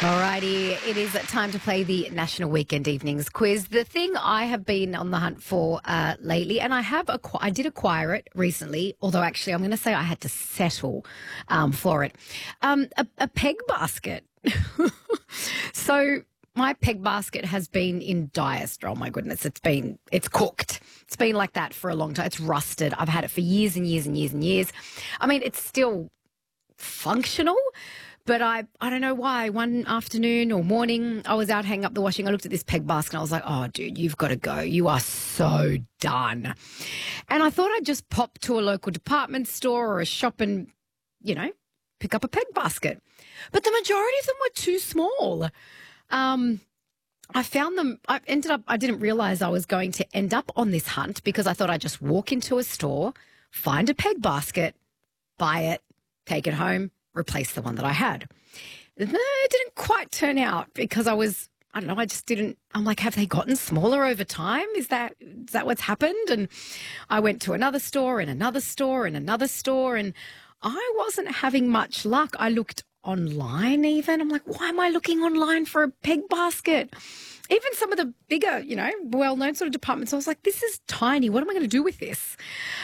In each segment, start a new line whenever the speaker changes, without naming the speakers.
Alrighty, it is time to play the National Weekend Evenings quiz. The thing I have been on the hunt for lately, and I did acquire it recently, although actually I'm going to say I had to settle for it, a peg basket. So my peg basket has been in dire straits. Oh my goodness, it's cooked. It's been like that for a long time. It's rusted. I've had it for years and years and years and years. I mean, it's still functional. But I don't know why. One afternoon or morning, I was out hanging up the washing. I looked at this peg basket and I was like, oh, dude, you've got to go. You are so done. And I thought I'd just pop to a local department store or a shop and, pick up a peg basket. But the majority of them were too small. I found them. I didn't realize I was going to end up on this hunt because I thought I'd just walk into a store, find a peg basket, buy it, take it home, replace the one that I had. It didn't quite turn out because I just didn't, I'm like, have they gotten smaller over time? Is that what's happened? And I went to another store and another store and another store and I wasn't having much luck. I looked online even. I'm like, why am I looking online for a peg basket? Even some of the bigger, well-known sort of departments, I was like, this is tiny. What am I going to do with this?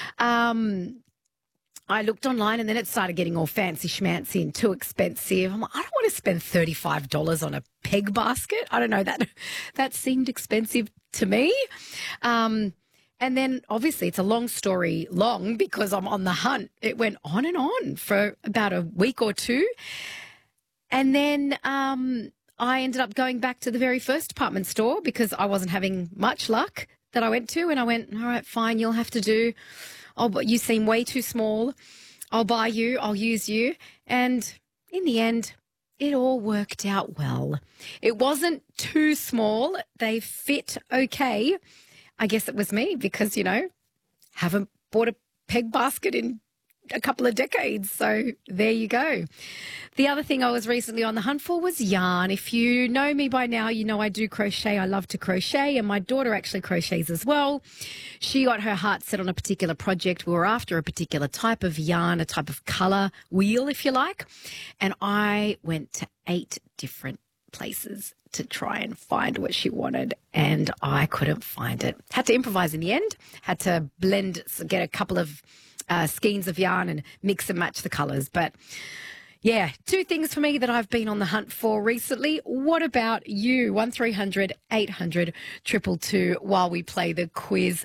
I looked online and then it started getting all fancy schmancy and too expensive. I'm like, I don't want to spend $35 on a peg basket. I don't know, that seemed expensive to me. And then obviously it's a long story long because I'm on the hunt. It went on and on for about a week or two. And then I ended up going back to the very first department store because I wasn't having much luck that I went to. And I went, all right, fine, you'll have to do. Oh, but you seem way too small. I'll buy you. I'll use you. And in the end, it all worked out well. It wasn't too small. They fit okay. I guess it was me because, haven't bought a peg basket in a couple of decades. So there you go. The other thing I was recently on the hunt for was yarn. If you know me by now, you know I do crochet. I love to crochet and my daughter actually crochets as well. She got her heart set on a particular project. We were after a particular type of yarn, a type of colour wheel, if you like. And I went to 8 different places to try and find what she wanted and I couldn't find it. Had to improvise in the end. Had to get a couple of skeins of yarn and mix and match the colours. But yeah, 2 things for me that I've been on the hunt for recently. What about you? 1300 800 222 while we play the quiz.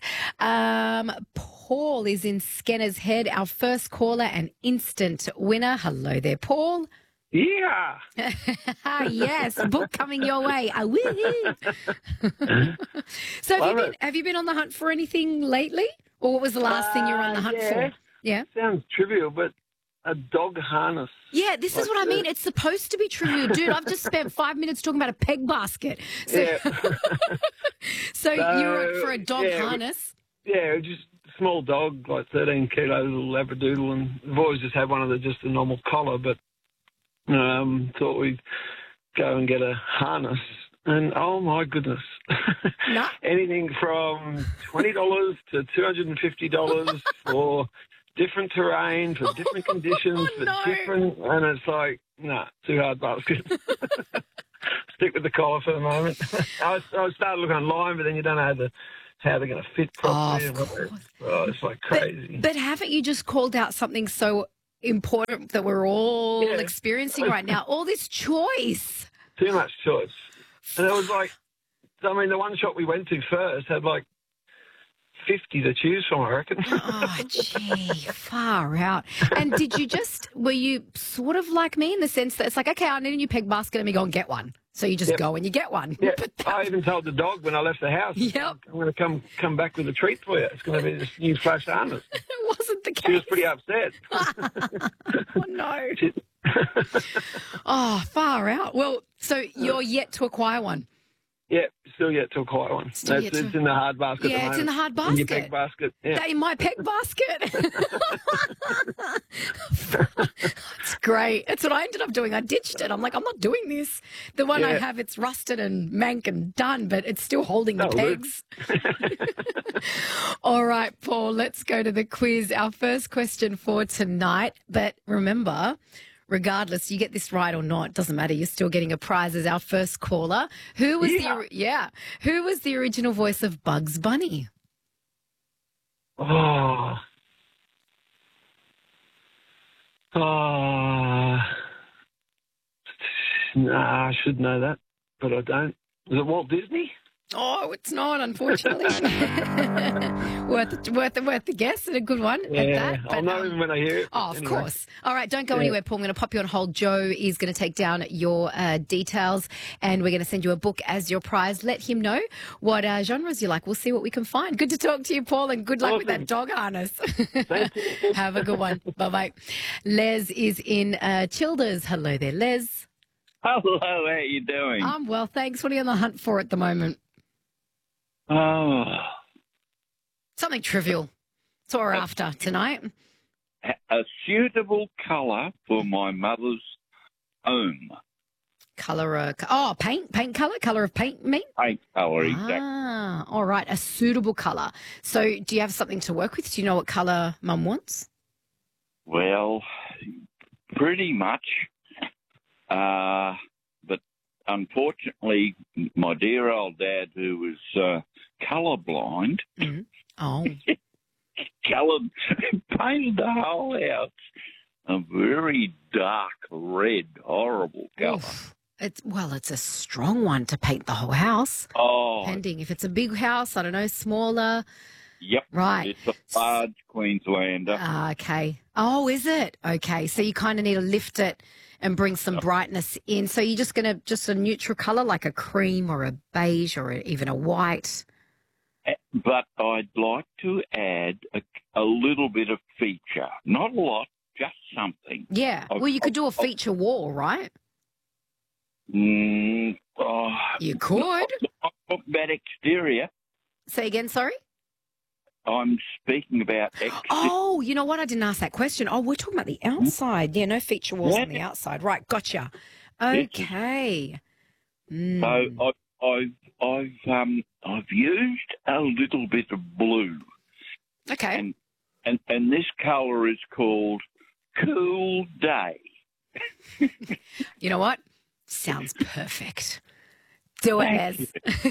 Paul is in Skenner's Head, our first caller and instant winner. Hello there, Paul.
Yeah.
Yes, book coming your way. So have you been on the hunt for anything lately? Or what was the last thing you were on the hunt for? Yeah.
Sounds trivial, but a dog harness.
Yeah, this is what I mean. It's supposed to be trivial. Dude, I've just spent 5 minutes talking about a peg basket. So,
Yeah.
so you were for a dog harness?
Yeah, just a small dog, like 13 kilo, little Labradoodle, and I've always just had one of just a normal collar, but thought we'd go and get a harness. And, oh, my goodness,
No.
anything from $20 to $250 for different terrain, for different conditions, and it's like, nah, too hard basket. Stick with the collar for the moment. I started looking online, but then you don't know how they're going to fit properly.
Of course.
It's like crazy.
But haven't you just called out something so important that we're all experiencing right now? All this choice.
Too much choice. And it was like, the one shop we went to first had like 50 to choose from, I reckon.
Oh, gee, far out. And were you sort of like me in the sense that it's like, okay, I need a new peg basket, let me go and get one. So you just go and you get one.
Yeah, I even told the dog when I left the house,
Yep.
I'm going to come back with a treat for you. It's going to be this new flash harness.
It wasn't the case.
She was pretty upset.
Oh, no. Oh, far out. Well, so you're yet to acquire one.
Yeah, still yet to acquire one. It's in the hard basket.
Yeah, it's in the hard basket.
In your peg basket. Yeah.
In my peg basket. It's great. That's what I ended up doing. I ditched it. I'm like, I'm not doing this. The one I have, it's rusted and mank and done, but it's still holding the pegs. All right, Paul, let's go to the quiz. Our first question for tonight. But remember, regardless, you get this right or not, doesn't matter. You're still getting a prize as our first caller. Who was Who was the original voice of Bugs Bunny?
Oh. Oh. Nah, I should know that, but I don't. Is it Walt Disney?
Oh, it's not, unfortunately. worth the guess and a good one
Yeah,
at that.
I'll know him when I hear it.
Oh, of
Anyway.
course. All right, don't go anywhere, Paul. I'm going to pop you on hold. Joe is going to take down your details and we're going to send you a book as your prize. Let him know what genres you like. We'll see what we can find. Good to talk to you, Paul, and good luck with that dog harness.
Thank you.
Have a good one. Bye-bye. Les is in Childers. Hello there, Les.
Hello, how are you doing?
I'm well, thanks. What are you on the hunt for at the moment?
Oh,
Something trivial. That's what we're after tonight.
a suitable colour for my mother's home.
Colour, paint colour? Colour of paint, mean?
Paint colour, exactly.
Ah, all right, a suitable colour. So do you have something to work with? Do you know what colour Mum wants?
Well, pretty much. But unfortunately, my dear old dad, who was colourblind,
Oh.
painted the whole house a very dark red, horrible colour.
Oof. It's a strong one to paint the whole house.
Oh,
Depending if it's a big house, I don't know, smaller.
yep.
Right.
It's a large Queenslander.
Okay. Oh, is it? Okay. So you kind of need to lift it and bring some brightness in. So you're just going to, just a neutral colour like a cream or a beige or even a white.
But I'd like to add a little bit of feature. Not a lot, just something.
Yeah. Well, you could do a feature wall, right?
You
You could.
Not about exterior.
Say again, sorry?
I'm speaking about exterior.
Oh, you know what? I didn't ask that question. Oh, we're talking about the outside. Yeah, no feature walls on the outside. Right, gotcha. Okay.
So I've used a little bit of blue,
Okay.
and this colour is called Cool Day.
You know what? Sounds perfect. Do it, Ez.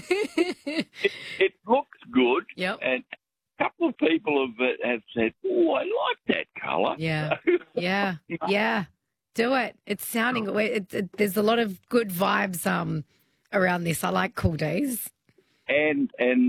It looks good.
Yep.
And a couple of people have said, "Oh, I like that colour."
Yeah. Yeah. Do it. It's sounding. There's a lot of good vibes around this. I like cool days.
And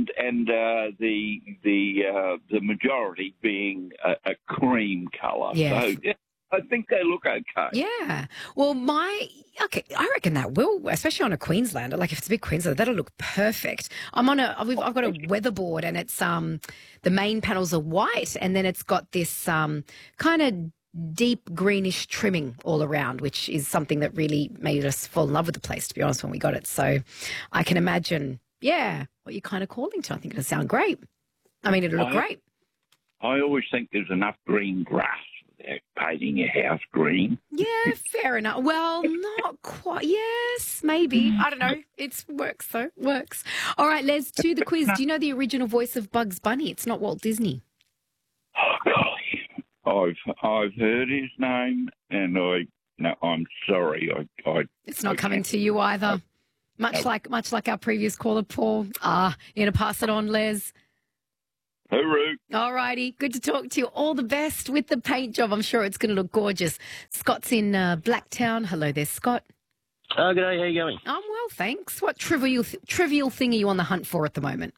the majority being a cream colour.
Yes.
So I think they look okay.
Yeah. Well, I reckon that will, especially on a Queenslander. Like if it's a big Queenslander, that'll look perfect. I've got a weatherboard, and it's the main panels are white, and then it's got this kind of deep greenish trimming all around, which is something that really made us fall in love with the place, to be honest, when we got it. So I can imagine, what you're kind of calling to. I think it'll sound great. I mean, it'll look great.
I always think there's enough green grass without painting your house green.
Yeah, fair enough. Well, not quite. Yes, maybe. I don't know. It works, though. Works. All right, Les, to the quiz. Do you know the original voice of Bugs Bunny? It's not Walt Disney.
Oh, golly. I've heard his name, and I'm sorry.
It's not coming to you either. Much like our previous caller, Paul. You're going to pass it on, Les.
Hooroo.
All righty. Good to talk to you. All the best with the paint job. I'm sure it's going to look gorgeous. Scott's in Blacktown. Hello there, Scott.
Oh, g'day. How you going?
I'm well, thanks. What trivial thing are you on the hunt for at the moment?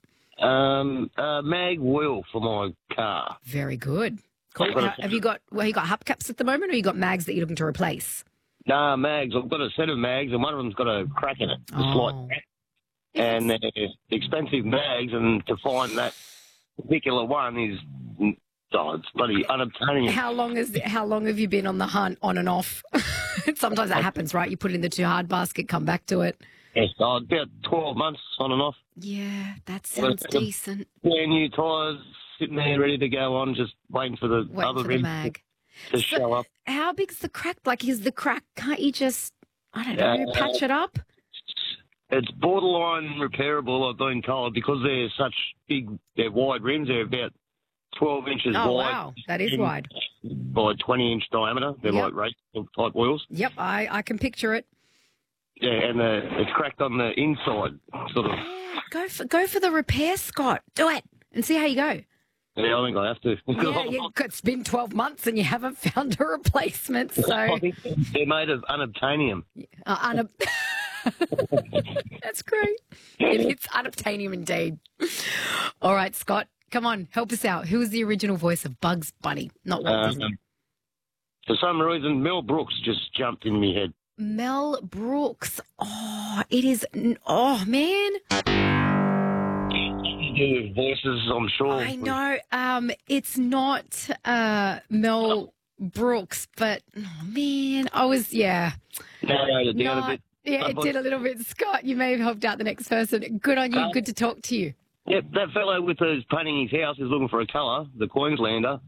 Mag wheel for my car.
Very good. Cool. Have you got hubcaps at the moment, or you got mags that you're looking to replace?
Nah, mags. I've got a set of mags, and one of them's got a crack in it, a slight crack. And they're expensive mags, and to find that particular one is, it's bloody unobtainium.
How long have you been on the hunt, on and off? Sometimes that happens, right? You put it in the too hard basket, come back to it.
Yes, about 12 months on and off.
Yeah, that sounds decent.
Brand new tyres sitting there ready to go on, just waiting for the
mag
to show up.
How big's the crack? Like, is the crack, can't you just, I don't know, patch it up?
It's borderline repairable, I've been told, because they're such big, they're wide rims. They're about 12 inches wide.
Oh, wow. That is wide.
by 20-inch diameter. They're
Yep.
like race type wheels.
Yep, I can picture it.
Yeah, and it's cracked on the inside, sort of.
Go for the repair, Scott. Do it and see how you go.
Yeah, I think I have to.
Yeah, it's been 12 months and you haven't found a replacement. So
I think they're made of unobtainium.
That's great. It's unobtainium indeed. All right, Scott, come on, help us out. Who was the original voice of Bugs Bunny? Not Walt Disney.
For some reason, Mel Brooks just jumped in my head.
Mel Brooks. Oh, it is. Oh, man.
Yeah, voices, I'm sure.
I know. It's not Mel Brooks, but oh, man, I was, yeah.
Narrowed it down a bit.
Yeah, it did a little bit. Scott, you may have helped out the next person. Good on you. Good to talk to you.
Yep, that fellow with his painting his house is looking for a colour, the Queenslander.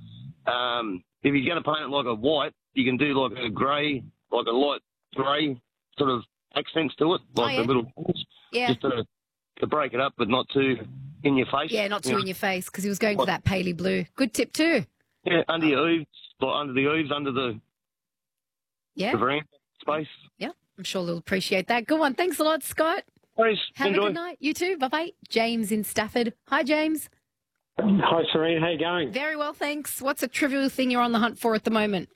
If he's going to paint it like a white, you can do like a grey, like a light grey sort of accents to it, like the little just to break it up, but not too in your face.
Yeah, not too in your face, because he was going for that paley blue. Good tip too.
Yeah, under your eaves, like under the eaves, under the veranda space.
Yeah, I'm sure they'll appreciate that. Good one. Thanks a lot, Scott.
Please,
Have
enjoy.
a good night. You too. Bye-bye. James in Stafford. Hi, James.
Hi, Serene. How you going?
Very well, thanks. What's a trivial thing you're on the hunt for at the moment?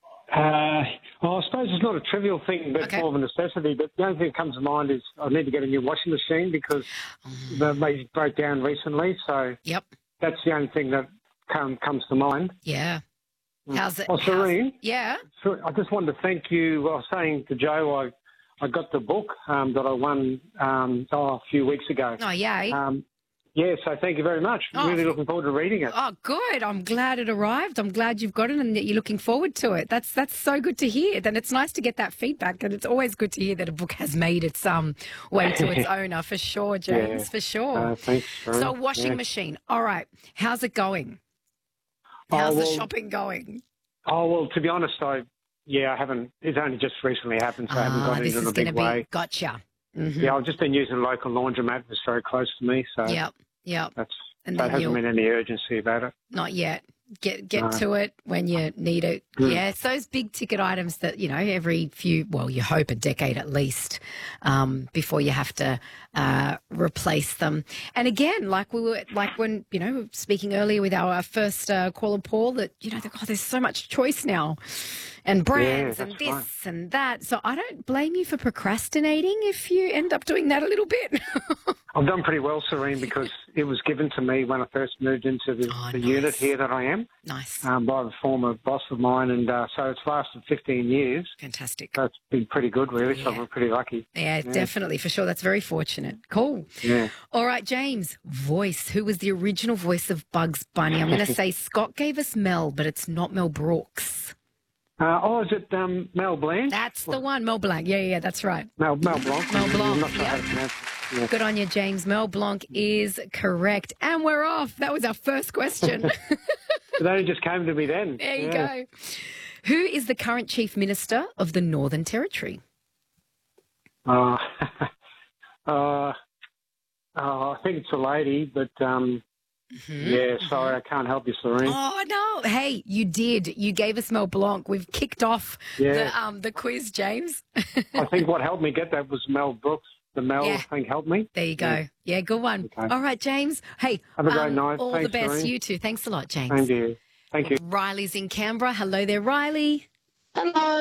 Well, I suppose it's not a trivial thing, but more of a necessity. But the only thing that comes to mind is I need to get a new washing machine because they broke down recently. So that's the only thing that comes to mind.
Yeah. How's it?
Oh, Serene?
Yeah.
I just wanted to thank you. I was saying to Joe, I got the book that I won a few weeks ago.
Oh, yay.
Yeah, so thank you very much. Really looking forward to reading it.
Oh, good. I'm glad it arrived. I'm glad you've got it and that you're looking forward to it. That's so good to hear. Then it's nice to get that feedback, and it's always good to hear that a book has made its way to its owner, for sure, James, for sure.
Thanks.
So, washing machine. All right. How's it going? How's the shopping going?
Oh, well, to be honest, I haven't. It's only just recently happened, so I haven't gone into the big way.
Gotcha. Mm-hmm.
Yeah, I've just been using a local laundromat that's very close to me, so
Yep.
There hasn't been any urgency about it.
Not yet. Get to it when you need it. Yeah, it's those big ticket items that, every you hope a decade at least before you have to replace them. And again, like when, speaking earlier with our first caller, Paul, that, there's so much choice now and brands and this and that. So I don't blame you for procrastinating if you end up doing that a little bit.
I've done pretty well, Serene, because it was given to me when I first moved into the unit here that I am.
Nice.
By the former boss of mine, and so it's lasted 15 years.
Fantastic.
So it's been pretty good, really, so I'm pretty lucky.
Yeah, definitely, for sure. That's very fortunate. Cool.
Yeah.
All right, James, voice. Who was the original voice of Bugs Bunny? I'm going to say Scott gave us Mel, but it's not Mel Brooks.
Is it Mel Blanc?
That's the one, Mel Blanc. Yeah, that's right.
Mel Blanc.
Mel Blanc.
I'm not sure how to pronounce it. Yeah.
Good on you, James. Mel Blanc is correct. And we're off. That was our first question.
It only just came to me then.
There you go. Who is the current Chief Minister of the Northern Territory?
I think it's a lady, but sorry, I can't help you, Serene.
Oh, no. Hey, you did. You gave us Mel Blanc. We've kicked off the quiz, James.
I think what helped me get that was Mel Brooks. The Mel thing helped me.
There you go. Yeah, good one. Okay. All right, James. Hey,
have a great night.
All
Thanks,
the best.
Serene.
You too. Thanks a lot, James.
Thank you. Thank you.
Riley's in Canberra. Hello there, Riley.
Hello.